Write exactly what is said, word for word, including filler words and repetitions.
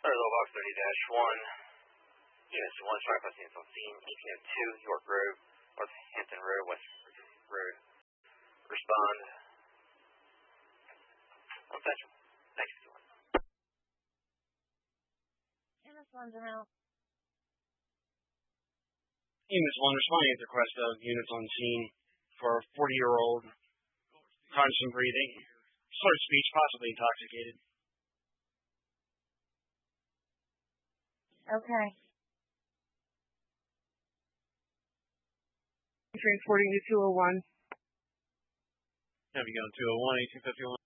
Little Box thirty dash one. Units one, strike plus units on scene. eighteen oh two, York Road, North Hampton Road, West Road. Respond. On Central. Thanks. Units one's around. Units one, responding at the request of units on scene for a forty-year-old, constant breathing, slurred speech, possibly intoxicated. Okay. Transporting to two oh one. Have you gone two oh one, eighteen fifty-one?